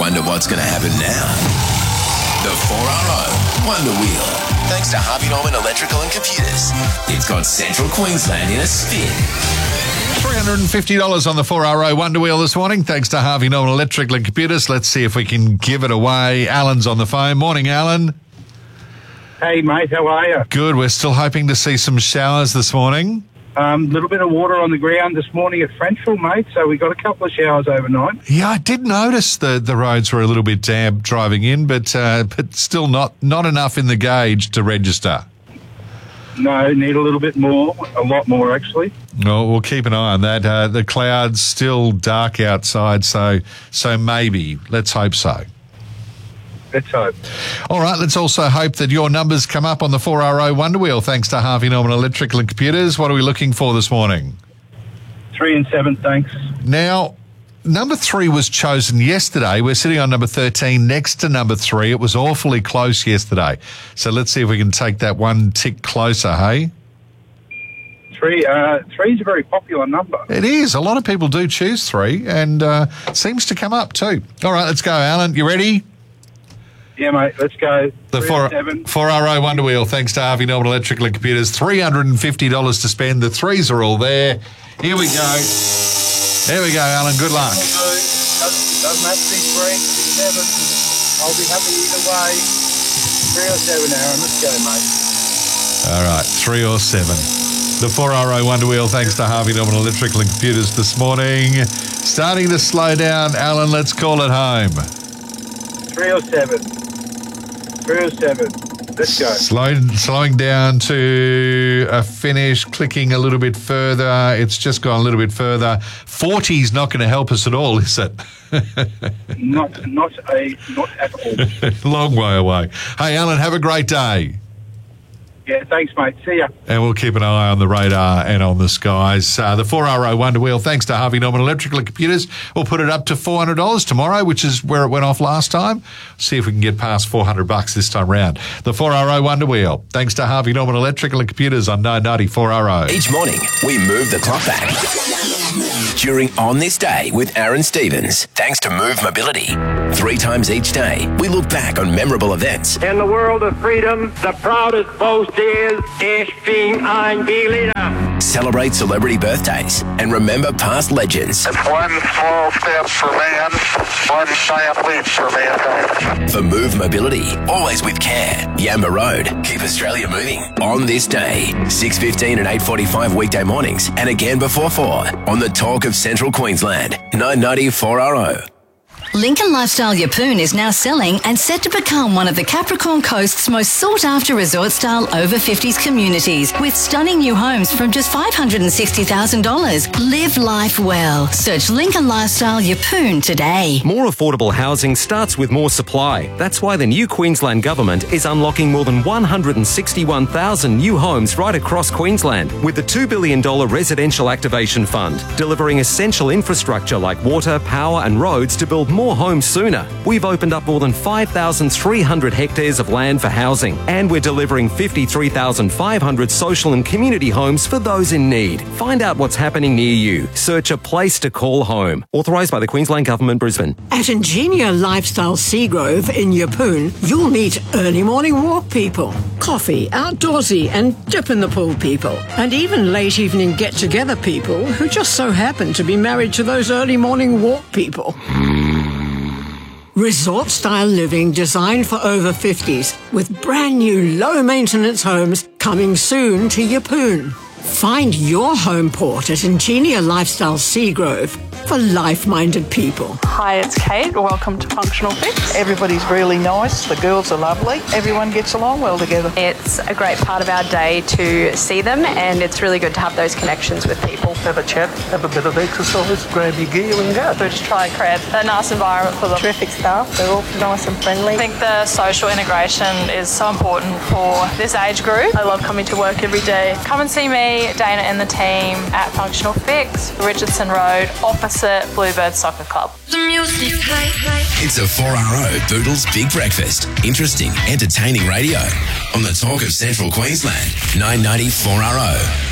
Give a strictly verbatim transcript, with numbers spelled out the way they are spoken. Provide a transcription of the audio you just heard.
wonder what's going to happen now. The four R O Wonder Wheel. Thanks to Harvey Norman Electrical and Computers. It's got Central Queensland in a spin. three hundred fifty dollars on the four R O Wonder Wheel this morning, thanks to Harvey Norman Electrical and Computers. Let's see if we can give it away. Alan's on the phone. Morning, Alan. Hey, mate, how are you? Good. We're still hoping to see some showers this morning. A um, little bit of water on the ground this morning at Frenchville, mate, so we got a couple of showers overnight. Yeah, I did notice the, the roads were a little bit damp driving in, but uh, but still not, not enough in the gauge to register. No, need a little bit more, a lot more, actually. Well, we'll keep an eye on that. Uh, the clouds still dark outside, so so maybe. Let's hope so. Let's hope. All right, let's also hope that your numbers come up on the four R O Wonder Wheel, thanks to Harvey Norman Electrical and Computers. What are we looking for this morning? Three and seven, thanks. Now, number three was chosen yesterday. We're sitting on number thirteen next to number three. It was awfully close yesterday. So let's see if we can take that one tick closer, hey? Three, uh, three is a very popular number. It is. A lot of people do choose three, and uh, seems to come up too. All right, let's go, Alan. You ready? Yeah, mate, let's go. The four, four R O Wonder Wheel, thanks to Harvey Norman Electrical and Computers. three hundred fifty dollars to spend. The threes are all there. Here we go. There we go, Alan. Good luck. Doesn't, doesn't have to be three, seven. I'll be happy either way. Three or seven, Aaron. Let's go, mate. All right, three or seven. The four R O Wonder Wheel, thanks to Harvey Norman Electrical and Computers this morning. Starting to slow down. Alan, let's call it home. Three or seven. Three or seven. Let's go. Slow, slowing down to a finish, clicking a little bit further. It's just gone a little bit further. forty's not going to help us at all, is it? not, not, a, not at all. Long way away. Hey, Alan, have a great day. Yeah, thanks, mate. See ya. And we'll keep an eye on the radar and on the skies. Uh, the four R O Wonder Wheel, thanks to Harvey Norman Electrical and Computers, we'll put it up to four hundred dollars tomorrow, which is where it went off last time. See if we can get past four hundred bucks this time round. The four R O Wonder Wheel, thanks to Harvey Norman Electrical and Computers on nine ninety four R O. Each morning, we move the clock back. During On This Day with Aaron Stevens, thanks to Move Mobility. Three times each day, we look back on memorable events. In the world of freedom, the proudest boast is, ich bin ein Berliner. Celebrate celebrity birthdays and remember past legends. It's one small step for man, one giant leap for mankind. For Move Mobility, always with care. Yamba Road, keep Australia moving. On This Day, six fifteen and eight forty-five weekday mornings, and again before four on the Talk of Central Queensland, nine ninety four R O. Lincoln Lifestyle Yeppoon is now selling and set to become one of the Capricorn Coast's most sought-after resort-style over fifties communities with stunning new homes from just five hundred sixty thousand dollars. Live life well. Search Lincoln Lifestyle Yeppoon today. More affordable housing starts with more supply. That's why the new Queensland Government is unlocking more than one hundred sixty-one thousand new homes right across Queensland with the two billion dollars Residential Activation Fund, delivering essential infrastructure like water, power and roads to build more homes sooner. We've opened up more than five thousand three hundred hectares of land for housing, and we're delivering fifty-three thousand five hundred social and community homes for those in need. Find out what's happening near you. Search a place to call home. Authorised by the Queensland Government, Brisbane. At Ingenia Lifestyle Seagrove in Yeppoon, you'll meet early morning walk people, coffee, outdoorsy and dip in the pool people, and even late evening get-together people who just so happen to be married to those early morning walk people. Resort-style living designed for over fifties with brand new low-maintenance homes coming soon to Yeppoon. Find your home port at Ingenia Lifestyle Seagrove for life-minded people. Hi, it's Kate. Welcome to Functional Fix. Everybody's really nice. The girls are lovely. Everyone gets along well together. It's a great part of our day to see them, and it's really good to have those connections with people. Have a chat, have a bit of exercise, grab your gear and go. So just try and create a nice environment for them. Terrific staff. They're all nice and friendly. I think the social integration is so important for this age group. I love coming to work every day. Come and see me, Dana and the team at Functional Fix, Richardson Road, opposite Bluebird Soccer Club. It's a four R O Boodles Big Breakfast. Interesting, entertaining radio on the Talk of Central Queensland, nine ninety four R O.